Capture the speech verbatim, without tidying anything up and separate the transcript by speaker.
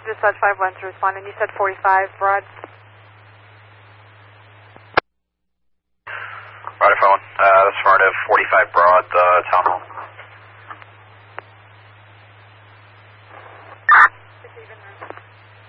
Speaker 1: Dispatch five one to respond, and you said forty-five Broad.
Speaker 2: Roger, phone. Uh, that's affirmative. forty-five Broad, uh, town hall.
Speaker 1: Receiving room.